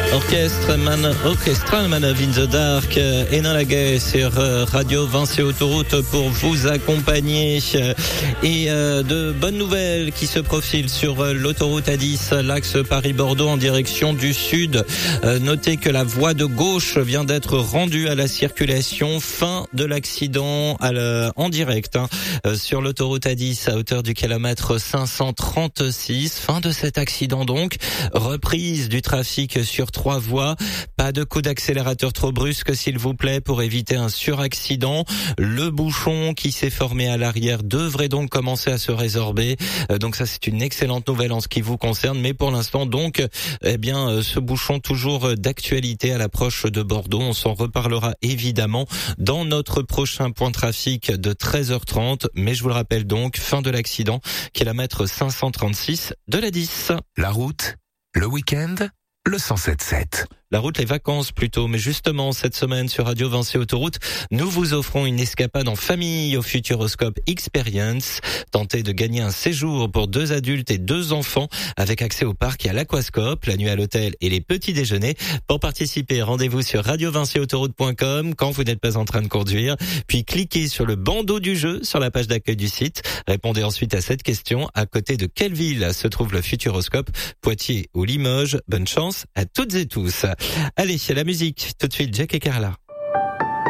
Orchestra Man of in the Dark, Hénin Laguet sur Radio Vinci Autoroute pour vous accompagner. Et de bonnes nouvelles qui se profilent sur l'autoroute A10, l'axe Paris-Bordeaux en direction du sud. Notez que la voie de gauche vient d'être rendue à la circulation. Fin de l'accident en direct sur l'autoroute A10 à hauteur du kilomètre 536. Fin de cet accident donc. Reprise du trafic sur 3 voies. Pas de coup d'accélérateur trop brusque s'il vous plaît pour éviter un suraccident. Le bouchon qui s'est formé à l'arrière devrait donc commencer à se résorber. Donc ça c'est une excellente nouvelle en ce qui vous concerne. Mais pour l'instant donc, ce bouchon toujours d'actualité à l'approche de Bordeaux. On s'en reparlera évidemment dans notre prochain point trafic de 13h30. Mais je vous le rappelle donc, fin de l'accident, kilomètre 536 de la 10. La route, le week-end, le 107.7. La route, les vacances plutôt, mais justement cette semaine sur Radio Vinci Autoroute, nous vous offrons une escapade en famille au Futuroscope Experience. Tentez de gagner un séjour pour 2 adultes et 2 enfants avec accès au parc et à l'aquascope, la nuit à l'hôtel et les petits déjeuners. Pour participer, rendez-vous sur radiovinciautoroute.com quand vous n'êtes pas en train de conduire, puis cliquez sur le bandeau du jeu sur la page d'accueil du site. Répondez ensuite à cette question: à côté de quelle ville se trouve le Futuroscope, Poitiers ou Limoges? Bonne chance à toutes et tous. Allez, la musique, tout de suite, Jack et Carla.